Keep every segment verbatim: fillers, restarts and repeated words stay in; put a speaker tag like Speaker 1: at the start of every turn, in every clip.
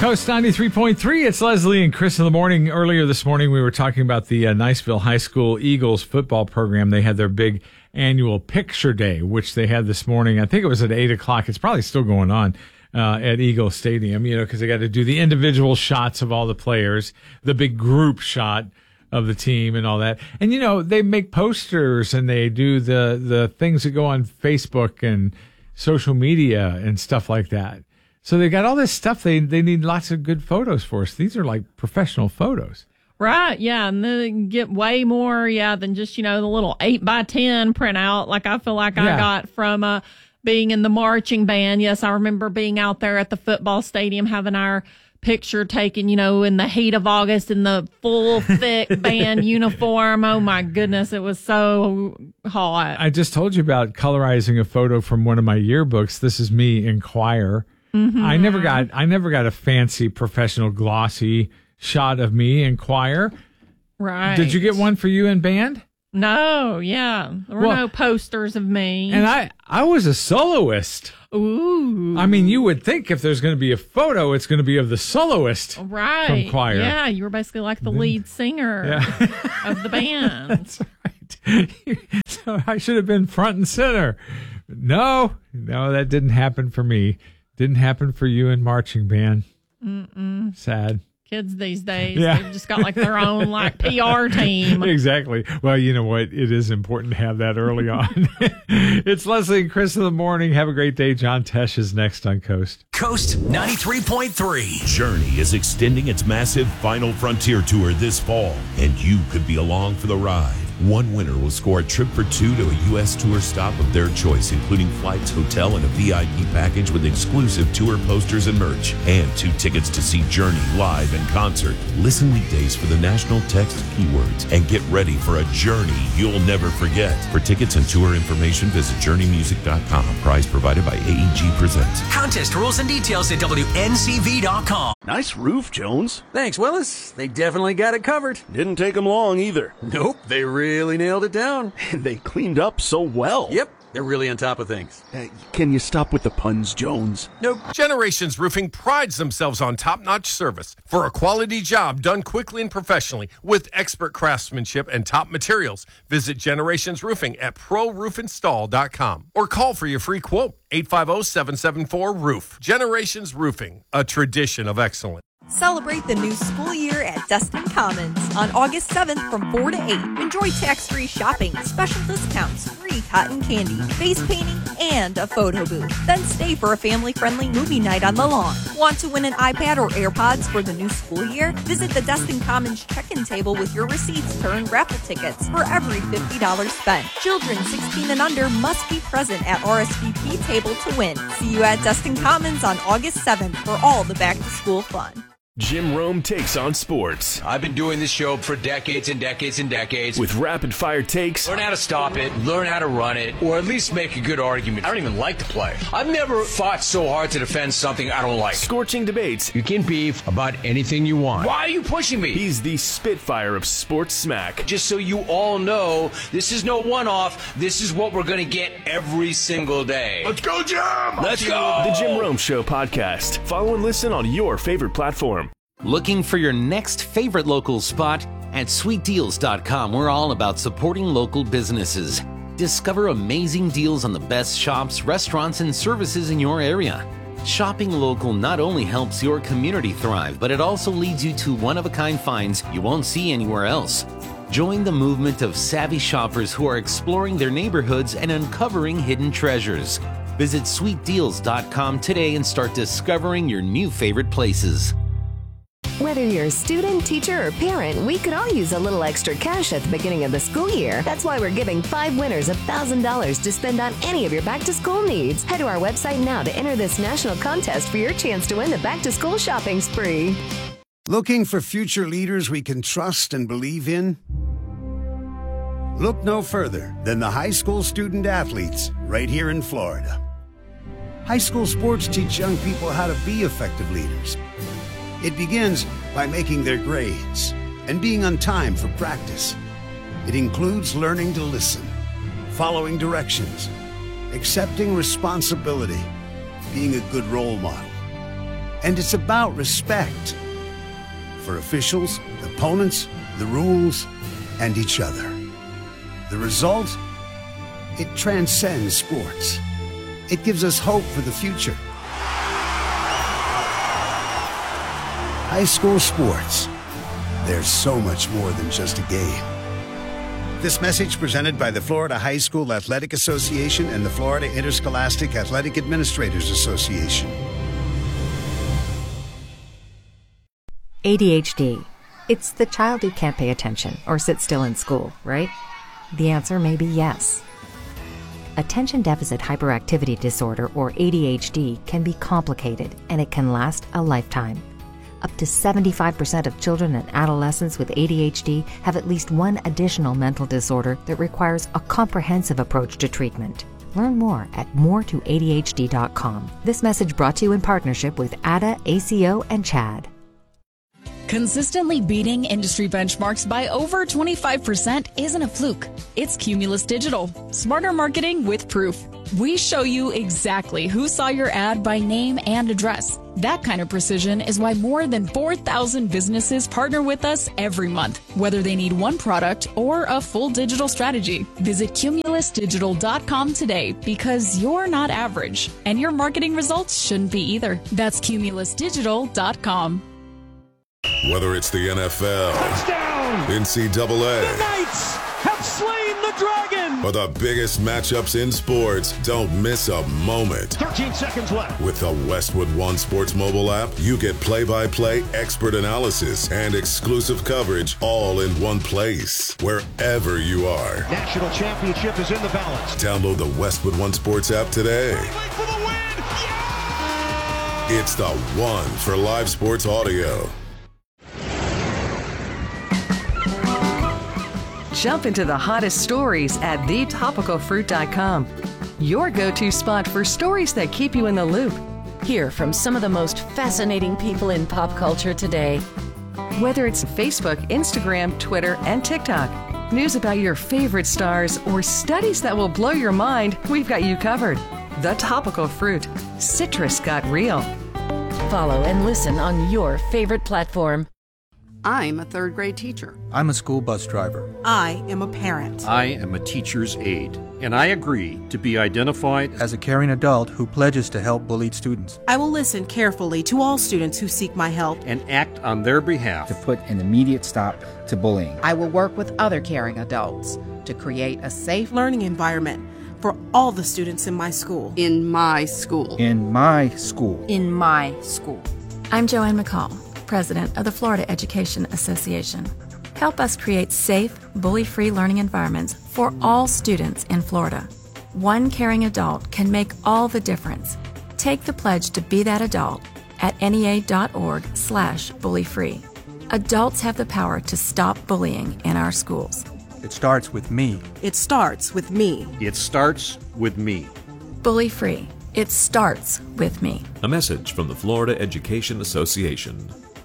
Speaker 1: Coast ninety-three point three, it's Leslie and Chris in the morning. Earlier this morning, we were talking about the uh, Niceville High School Eagles football program. They had their big annual picture day, which they had this morning. I think it was at eight o'clock. It's probably still going on uh, at Eagle Stadium, you know, because they got to do the individual shots of all the players, the big group shot of the team and all that. And, you know, they make posters and they do the, the things that go on Facebook and social media and stuff like that. So they got all this stuff. They they need lots of good photos for us. These are like professional photos.
Speaker 2: Right, yeah, and then they get way more, yeah, than just, you know, the little eight by ten printout like I feel like
Speaker 1: Yeah.
Speaker 2: I got from uh, being in the marching band. Yes, I remember being out there at the football stadium having our picture taken, you know, in the heat of August in the full, thick band uniform. Oh, my goodness, it was so hot.
Speaker 1: I just told you about colorizing a photo from one of my yearbooks. This is me in choir.
Speaker 2: Mm-hmm.
Speaker 1: I never got I never got a fancy professional glossy shot of me in choir.
Speaker 2: Right.
Speaker 1: Did you get one for you in band?
Speaker 2: No, yeah. There were
Speaker 1: Well,
Speaker 2: no posters of me.
Speaker 1: And I, I was a soloist.
Speaker 2: Ooh.
Speaker 1: I mean, you would think if there's going to be a photo, it's going to be of the soloist
Speaker 2: Right.
Speaker 1: from choir.
Speaker 2: Yeah, you were basically like the lead singer
Speaker 1: Yeah.
Speaker 2: of the band.
Speaker 1: That's right. So I should have been front and center. No, no, that didn't happen for me. Didn't happen for you in marching band.
Speaker 2: Mm-mm.
Speaker 1: Sad.
Speaker 2: Kids these days,
Speaker 1: Yeah.
Speaker 2: they've just got like their own like P R team.
Speaker 1: Exactly. Well, you know what? It is important to have that early on. It's Leslie and Chris in the morning. Have a great day. John Tesh is next on Coast.
Speaker 3: Coast ninety-three point three.
Speaker 4: Journey is extending its massive Final Frontier tour this fall, and you could be along for the ride. One winner will score a trip for two to a U S tour stop of their choice, including flights, hotel, and a V I P package with exclusive tour posters and merch, and two tickets to see Journey live in concert. Listen weekdays for the national text keywords and get ready for a journey you'll never forget. For tickets and tour information, visit journey music dot com. Prize provided by A E G Presents.
Speaker 3: Contest rules and details at W N C V dot com.
Speaker 5: Nice roof, Jones.
Speaker 6: Thanks, Willis. They definitely got it covered.
Speaker 5: Didn't take them long either.
Speaker 6: Nope, they really nailed it down.
Speaker 5: And they cleaned up so well.
Speaker 6: Yep, they're really on top of things.
Speaker 5: Uh, can you stop with the puns, Jones?
Speaker 6: Nope.
Speaker 7: Generations Roofing prides themselves on top-notch service for a quality job done quickly and professionally with expert craftsmanship and top materials. Visit Generations Roofing at pro roof install dot com or call for your free quote, eight five zero, seven seven four, roof. Generations Roofing, a tradition of excellence.
Speaker 8: Celebrate the new school year at Destin Commons on August seventh from four to eight. Enjoy tax-free shopping, special discounts, free cotton candy, face painting, and a photo booth. Then stay for a family-friendly movie night on the lawn. Want to win an iPad or AirPods for the new school year? Visit the Destin Commons check-in table with your receipts to earn raffle tickets for every fifty dollars spent. Children sixteen and under must be present at R S V P table to win. See you at Destin Commons on August seventh for all the back-to-school fun.
Speaker 9: Jim Rome takes on sports.
Speaker 10: I've been doing this show for decades and decades and decades.
Speaker 9: With rapid-fire takes.
Speaker 10: Learn how to stop it, learn how to run it, or at least make a good argument. I don't even like to play. I've never fought so hard to defend something I don't like.
Speaker 9: Scorching debates.
Speaker 10: You can beef about anything you want. Why are you pushing me?
Speaker 9: He's the Spitfire of sports smack.
Speaker 10: Just so you all know, this is no one-off. This is what we're going to get every single day.
Speaker 5: Let's go, Jim!
Speaker 10: Let's go!
Speaker 9: The Jim Rome Show podcast. Follow and listen on your favorite platform.
Speaker 11: Looking for your next favorite local spot? At sweet deals dot com, we're all about supporting local businesses. Discover amazing deals on the best shops, restaurants, and services in your area. Shopping local not only helps your community thrive, but it also leads you to one-of-a-kind finds you won't see anywhere else. Join the movement of savvy shoppers who are exploring their neighborhoods and uncovering hidden treasures. Visit sweet deals dot com today and start discovering your new favorite places.
Speaker 12: Whether you're a student, teacher, or parent, we could all use a little extra cash at the beginning of the school year. That's why we're giving five winners one thousand dollars to spend on any of your back-to-school needs. Head to our website now to enter this national contest for your chance to win the back-to-school shopping spree.
Speaker 13: Looking for future leaders we can trust and believe in? Look no further than the high school student athletes right here in Florida. High school sports teach young people how to be effective leaders. It begins by making their grades and being on time for practice. It includes learning to listen, following directions, accepting responsibility, being a good role model. And it's about respect for officials, opponents, the rules, and each other. The result? It transcends sports. It gives us hope for the future. High school sports. There's so much more than just a game. This message presented by the Florida High School Athletic Association and the Florida Interscholastic Athletic Administrators Association.
Speaker 14: A D H D. It's the child who can't pay attention or sit still in school, right? The answer may be yes. Attention Deficit Hyperactivity Disorder, or A D H D, can be complicated and it can last a lifetime. Up to seventy-five percent of children and adolescents with A D H D have at least one additional mental disorder that requires a comprehensive approach to treatment. Learn more at more to A D H D dot com. This message brought to you in partnership with A D A, A C O, and CHAD.
Speaker 15: Consistently beating industry benchmarks by over twenty-five percent isn't a fluke. It's Cumulus Digital. Smarter marketing with proof. We show you exactly who saw your ad by name and address. That kind of precision is why more than four thousand businesses partner with us every month, whether they need one product or a full digital strategy. Visit Cumulus Digital dot com today, because you're not average, and your marketing results shouldn't be either. That's Cumulus Digital dot com.
Speaker 16: Whether it's the N F L, touchdown, N C double A,
Speaker 17: the Knights have slain the dragon,
Speaker 16: or the biggest matchups in sports, don't miss a moment.
Speaker 17: thirteen seconds left.
Speaker 16: With the Westwood One Sports mobile app, you get play-by-play, expert analysis, and exclusive coverage all in one place, wherever you are.
Speaker 17: National championship is in the balance.
Speaker 16: Download the Westwood One Sports app today.
Speaker 17: For the win. Yeah!
Speaker 16: It's the one for live sports audio.
Speaker 18: Jump into the hottest stories at the topical fruit dot com. Your go-to spot for stories that keep you in the loop.
Speaker 19: Hear from some of the most fascinating people in pop culture today.
Speaker 18: Whether it's Facebook, Instagram, Twitter, and TikTok, news about your favorite stars, or studies that will blow your mind, we've got you covered. The Topical Fruit. Citrus got real.
Speaker 19: Follow and listen on your favorite platform.
Speaker 20: I'm a third grade teacher.
Speaker 21: I'm a school bus driver.
Speaker 22: I am a parent.
Speaker 23: I am a teacher's aide, and I agree to be identified
Speaker 21: as a caring adult who pledges to help bullied students.
Speaker 22: I will listen carefully to all students who seek my help
Speaker 23: and act on their behalf
Speaker 24: to put an immediate stop to bullying.
Speaker 25: I will work with other caring adults to create a safe
Speaker 22: learning environment for all the students in my school.
Speaker 20: In my school.
Speaker 21: In my school.
Speaker 25: In my school.
Speaker 26: I'm Joanne McCall, President of the Florida Education Association. Help us create safe, bully-free learning environments for all students in Florida. One caring adult can make all the difference. Take the pledge to be that adult at N E A dot org slash bully-free. Adults have the power to stop bullying in our schools.
Speaker 21: It starts with me.
Speaker 22: It starts with me.
Speaker 23: It starts with me.
Speaker 26: Bully-free. It starts with me.
Speaker 27: A message from the Florida Education Association.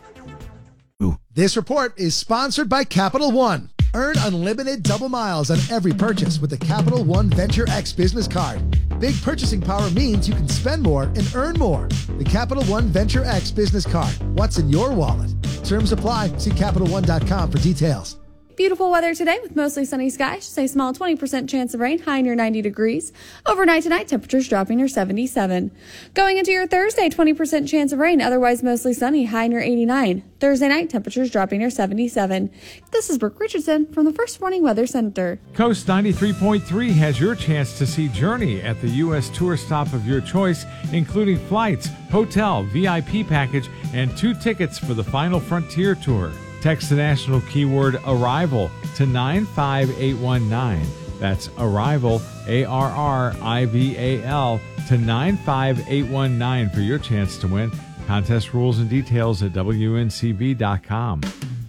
Speaker 28: This report is sponsored by Capital One. Earn unlimited double miles on every purchase with the Capital One Venture X business card. Big purchasing power means you can spend more and earn more. The Capital One Venture X business card. What's in your wallet? Terms apply. See Capital One dot com for details.
Speaker 29: Beautiful weather today with mostly sunny skies. Just a small twenty percent chance of rain, high near ninety degrees. Overnight tonight, temperatures dropping near seventy-seven. Going into your Thursday, twenty percent chance of rain, otherwise mostly sunny, high near eighty-nine. Thursday night, temperatures dropping near seventy-seven. This is Brooke Richardson from the First Warning Weather Center.
Speaker 1: Coast ninety-three point three has your chance to see Journey at the U S tour stop of your choice, including flights, hotel, V I P package, and two tickets for the Final Frontier tour. Text the national keyword ARRIVAL to nine five eight one nine. That's ARRIVAL, A R R I V A L, to nine five eight one nine for your chance to win. Contest rules and details at W N C V dot com.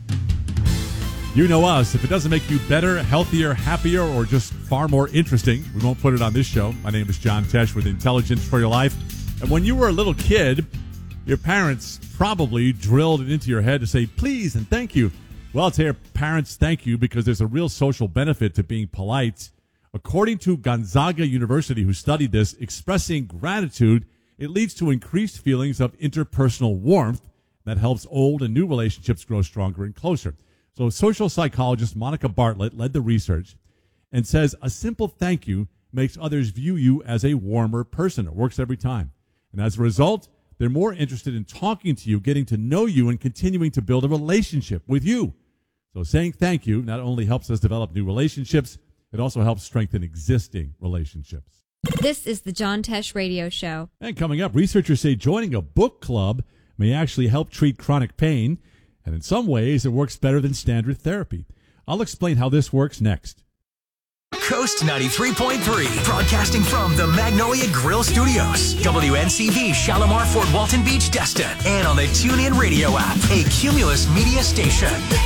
Speaker 30: You know us. If it doesn't make you better, healthier, happier, or just far more interesting, we won't put it on this show. My name is John Tesh with Intelligence for Your Life. And when you were a little kid, your parents probably drilled it into your head to say please and thank you. Well, to your parents, thank you, because there's a real social benefit to being polite. According to Gonzaga University, who studied this, expressing gratitude It leads to increased feelings of interpersonal warmth that helps old and new relationships grow stronger and closer. So social psychologist Monica Bartlett led the research and says a simple thank you makes others view you as a warmer person. It works every time. And as a result, they're more interested in talking to you, getting to know you, and continuing to build a relationship with you. So saying thank you not only helps us develop new relationships, it also helps strengthen existing relationships.
Speaker 2: This is the John Tesh Radio Show.
Speaker 30: And coming up, researchers say joining a book club may actually help treat chronic pain, and in some ways it works better than standard therapy. I'll explain how this works next.
Speaker 3: Coast ninety-three point three, broadcasting from the Magnolia Grill Studios, W N C V, Shalimar, Fort Walton Beach, Destin, and on the TuneIn Radio app, a Cumulus Media station.